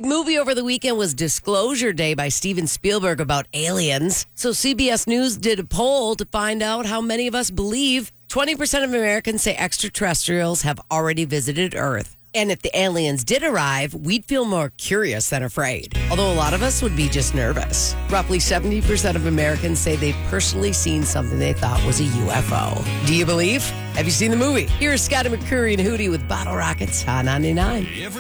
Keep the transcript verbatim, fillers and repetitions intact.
movie over the weekend was Disclosure Day by Steven Spielberg about aliens. So C B S News did a poll to find out how many of us believe. twenty percent of Americans say extraterrestrials have already visited Earth. And if the aliens did arrive, we'd feel more curious than afraid. Although a lot of us would be just nervous. Roughly seventy percent of Americans say they've personally seen something they thought was a U F O. Do you believe? Have you seen the movie? Here's Scotty McCurry and Hootie with Bottle Rockets on ninety-nine.